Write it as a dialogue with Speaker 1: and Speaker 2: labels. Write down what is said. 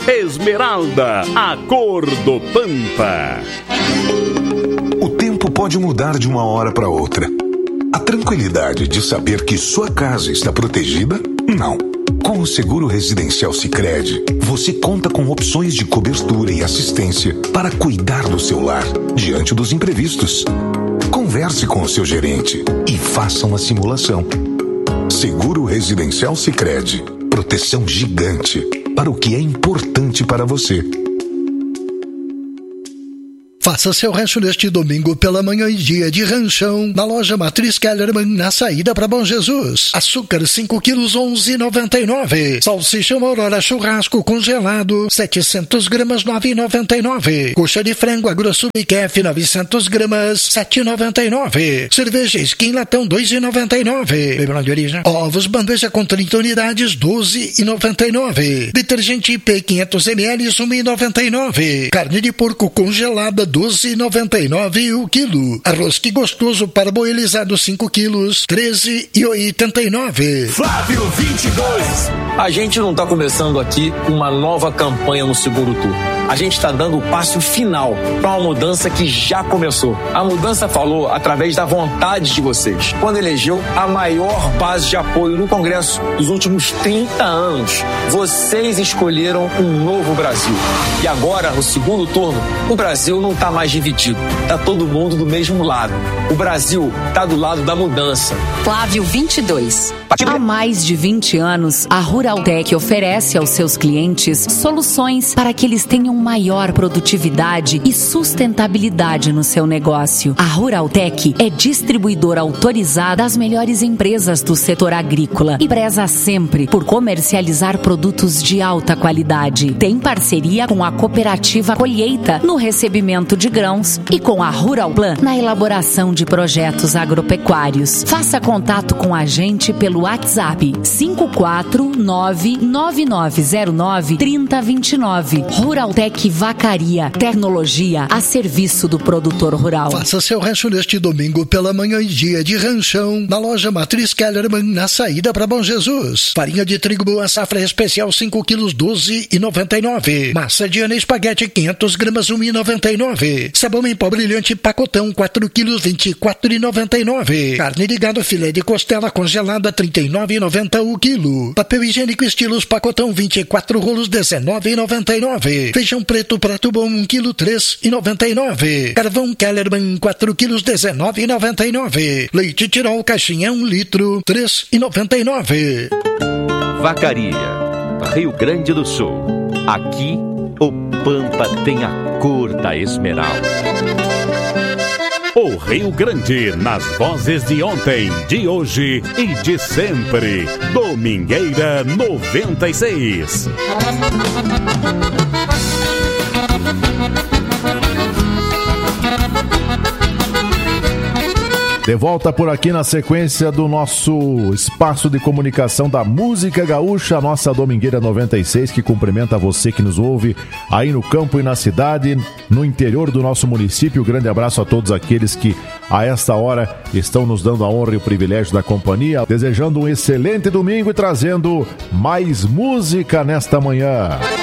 Speaker 1: Esmeralda, a cor do Pampa.
Speaker 2: O tempo pode mudar de uma hora para outra. A tranquilidade de saber que sua casa está protegida? Não. Com o Seguro Residencial Sicredi, você conta com opções de cobertura e assistência para cuidar do seu lar diante dos imprevistos. Converse com o seu gerente e faça uma simulação. Seguro Residencial Sicredi. Proteção gigante para o que é importante para você.
Speaker 3: Faça seu rancho neste domingo pela manhã e dia de ranchão na loja Matriz Kellerman, na saída para Bom Jesus. Açúcar 5 quilos 11,99. Salsicha Aurora churrasco congelado 700 gramas 9,99. Coxa de frango agrosso biquefe 900 gramas 7,99. Cerveja Skin latão 2,99. Bebelão de origem. Ovos bandeja com 30 unidades 12,99. Detergente IP 500 ml 1,99. Carne de porco congelada 12,99 o quilo. Arroz que gostoso parboilizado 5 quilos 13,89.
Speaker 4: Flávio 22.
Speaker 5: A gente não está começando aqui uma nova campanha no Segundo Turno. A gente está dando o passo final para uma mudança que já começou. A mudança falou através da vontade de vocês, quando elegeu a maior base de apoio no Congresso dos últimos 30 anos. Vocês escolheram um novo Brasil. E agora, no segundo turno, o Brasil não está mais dividido. Está todo mundo do mesmo lado. O Brasil está do lado da mudança.
Speaker 6: Flávio 22. Há mais de 20 anos, a Ruraltec oferece aos seus clientes soluções para que eles tenham maior produtividade e sustentabilidade no seu negócio. A Ruraltec é distribuidora autorizada das melhores empresas do setor agrícola e preza sempre por comercializar produtos de alta qualidade. Tem parceria com a cooperativa Colheita no recebimento de grãos e com a Ruralplan na elaboração de projetos agropecuários. Faça contato com a gente pelo WhatsApp 549-9909-3029. Ruraltec Vacaria, tecnologia a serviço do produtor rural.
Speaker 3: Faça seu rancho neste domingo pela manhã e dia de ranchão na loja Matriz Kellerman, na saída para Bom Jesus. Farinha de trigo boa safra especial 5 quilos 12,99. Massa de ana espaguete 500 gramas 1,99. Sabão em pó brilhante pacotão 4 quilos 24,99. Carne de gado filé de costela congelada 39,90 o quilo. Papel higiênico estilos pacotão 24 rolos 19,99. Feijão preto prato bom 1 quilo 3,99. Carvão Kellerman 4 quilos 19,99. Leite Tirol caixinha 1 litro 3,99.
Speaker 7: Vacaria, Rio Grande do Sul. Aqui o Pampa tem a cor da esmeralda.
Speaker 1: O Rio Grande, nas vozes de ontem, de hoje e de sempre. Domingueira 96.
Speaker 8: De volta por aqui na sequência do nosso espaço de comunicação da música gaúcha, a nossa Domingueira 96, que cumprimenta você que nos ouve aí no campo e na cidade, no interior do nosso município. Um grande abraço a todos aqueles que a esta hora estão nos dando a honra e o privilégio da companhia, desejando um excelente domingo e trazendo mais música nesta manhã.